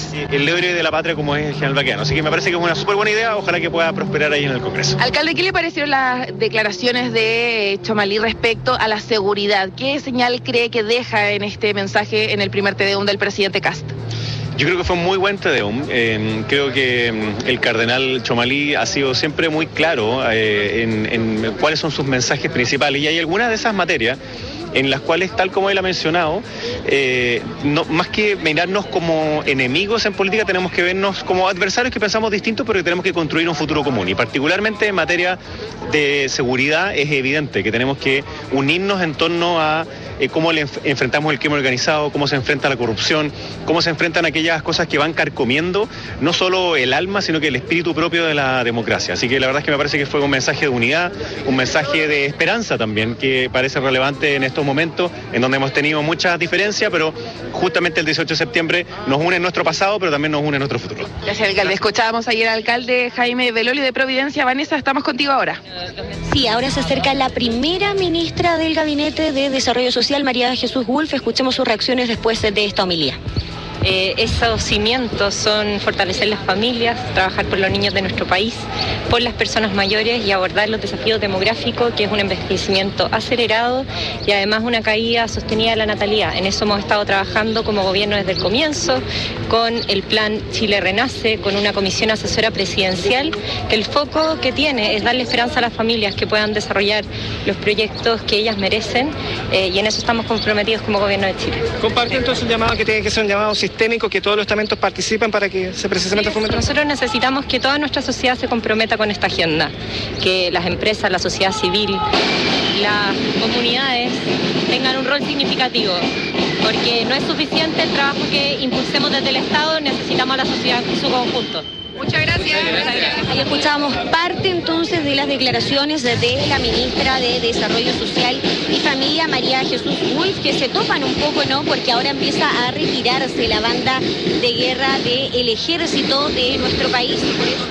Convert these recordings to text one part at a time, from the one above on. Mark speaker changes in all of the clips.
Speaker 1: el héroe de la patria como es el general Baqueano. Así que me parece que es una súper buena idea, ojalá que pueda prosperar ahí en el Congreso.
Speaker 2: Alcalde, ¿qué le parecieron las declaraciones de Chomalí respecto a la seguridad? ¿Qué señal cree que deja en este mensaje en el primer Tedeum del presidente Kast?
Speaker 1: Yo creo que fue un muy buen Tedeum. Creo que el cardenal Chomalí ha sido siempre muy claro en cuáles son sus mensajes principales, y hay algunas de esas materias en las cuales, tal como él ha mencionado, no, más que mirarnos como enemigos en política, tenemos que vernos como adversarios que pensamos distintos, pero que tenemos que construir un futuro común. Y particularmente en materia de seguridad es evidente que tenemos que unirnos en torno a cómo enfrentamos el crimen organizado, cómo se enfrenta la corrupción, cómo se enfrentan aquellas cosas que van carcomiendo no solo el alma, sino que el espíritu propio de la democracia. Así que la verdad es que me parece que fue un mensaje de unidad, un mensaje de esperanza también, que parece relevante en estos momentos, en donde hemos tenido muchas diferencias, pero justamente el 18 de septiembre nos une nuestro pasado, pero también nos une nuestro futuro.
Speaker 2: Gracias, alcalde. Escuchábamos ayer al alcalde Jaime Belolio de Providencia. Vanessa, estamos contigo ahora.
Speaker 3: Sí, ahora se acerca la primera ministra del Gabinete de Desarrollo Social, María Jesús Wolf. Escuchemos sus reacciones después de esta homilía.
Speaker 4: Esos cimientos son fortalecer las familias, trabajar por los niños de nuestro país, por las personas mayores y abordar los desafíos demográficos, que es un envejecimiento acelerado y además una caída sostenida de la natalidad. En eso hemos estado trabajando como gobierno desde el comienzo, con el plan Chile Renace, con una comisión asesora presidencial, que el foco que tiene es darle esperanza a las familias que puedan desarrollar los proyectos que ellas merecen, y en eso estamos comprometidos como gobierno de Chile.
Speaker 5: ¿Comparte entonces un llamado que tiene que ser un llamado sistémico, que todos los estamentos participen para que se precisamente fomente?
Speaker 4: Nosotros necesitamos que toda nuestra sociedad se comprometa con esta agenda, que las empresas, la sociedad civil, las comunidades tengan un rol significativo, porque no es suficiente el trabajo que impulsemos desde el Estado, necesitamos a la sociedad en su conjunto.
Speaker 2: Muchas gracias.
Speaker 3: Ahí escuchábamos parte entonces de las declaraciones de la ministra de Desarrollo Social y Familia, María Jesús Wolf, que se topan un poco, ¿no? Porque ahora empieza a retirarse la banda de guerra del ejército de nuestro país. Por eso,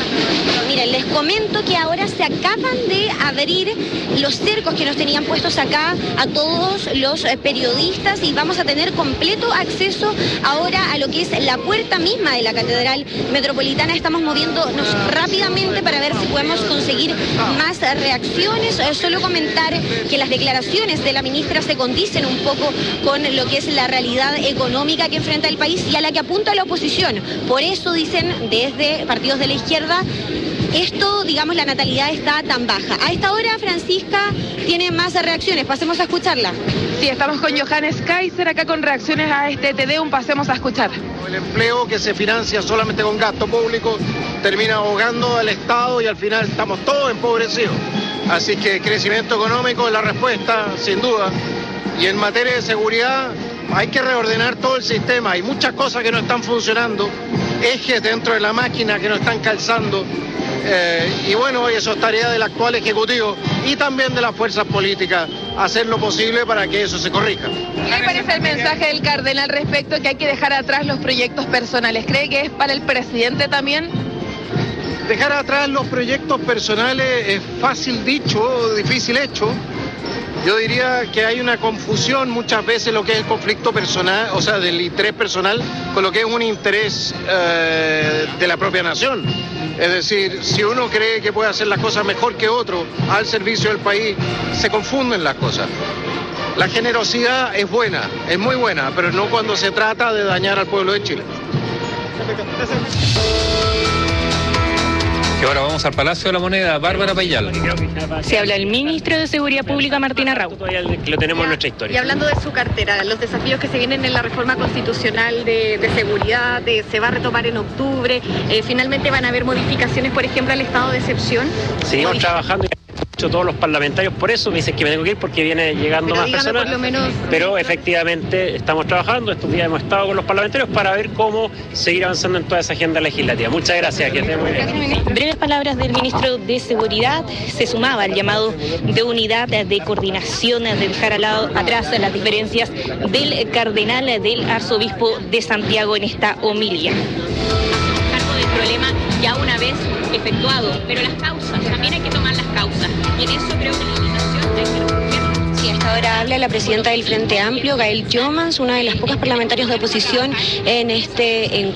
Speaker 3: miren, les comento que ahora se acaban de abrir los cercos que nos tenían puestos acá a todos los periodistas, y vamos a tener completo acceso ahora a lo que es la puerta misma de la Catedral Metropolitana. Estamos moviéndonos rápidamente para ver si podemos conseguir más reacciones. Solo comentar que las declaraciones de la ministra se condicen un poco con lo que es la realidad económica que enfrenta el país y a la que apunta la oposición. Por eso dicen desde partidos de la izquierda, esto, digamos, la natalidad está tan baja. A esta hora, Francisca tiene más reacciones. Pasemos a escucharla.
Speaker 2: Sí, estamos con Johannes Kaiser acá con reacciones a este Tedeum. Pasemos a escuchar.
Speaker 6: El empleo que se financia solamente con gasto público termina ahogando al Estado y al final estamos todos empobrecidos. Así que crecimiento económico es la respuesta, sin duda. Y en materia de seguridad hay que reordenar todo el sistema. Hay muchas cosas que no están funcionando, ejes dentro de la máquina que no están calzando. Y bueno, eso es tarea del actual Ejecutivo y también de las fuerzas políticas, hacer lo posible para que eso se corrija.
Speaker 2: ¿Qué le parece el mensaje del cardenal respecto a que hay que dejar atrás los proyectos personales? ¿Cree que es para el presidente también?
Speaker 6: Dejar atrás los proyectos personales es fácil dicho, difícil hecho. Yo diría que hay una confusión muchas veces lo que es el conflicto personal, o sea, del interés personal con lo que es un interés de la propia nación. Es decir, si uno cree que puede hacer las cosas mejor que otro al servicio del país, se confunden las cosas. La generosidad es buena, es muy buena, pero no cuando se trata de dañar al pueblo de Chile.
Speaker 7: Y ahora vamos al Palacio de la Moneda. Bárbara Payal.
Speaker 4: Se habla el ministro de Seguridad Pública, Martín Arrau.
Speaker 5: Lo tenemos en nuestra historia.
Speaker 8: Y hablando de su cartera, los desafíos que se vienen en la reforma constitucional de seguridad, se va a retomar en octubre, finalmente van a haber modificaciones, por ejemplo, al estado de excepción.
Speaker 5: Seguimos trabajando y hecho todos los parlamentarios, por eso me dicen que me tengo que ir porque viene llegando más personas,
Speaker 8: por lo menos,
Speaker 5: pero efectivamente estamos trabajando, estos días hemos estado con los parlamentarios para ver cómo seguir avanzando en toda esa agenda legislativa. Muchas gracias, que estén muy bien.
Speaker 3: Breves palabras del ministro de Seguridad. Se sumaba al llamado de unidad, de coordinación, de dejar atrás las diferencias del cardenal, del arzobispo de Santiago en esta homilía.
Speaker 4: Cargo del problema ya una vez efectuado, pero las causas, también hay que tomar las causas, y en eso creo que la invitación es que los gobiernos...
Speaker 3: Sí, hasta ahora habla la presidenta del Frente Amplio, Gael Jomans, una de las pocas parlamentarias de oposición en este encuentro.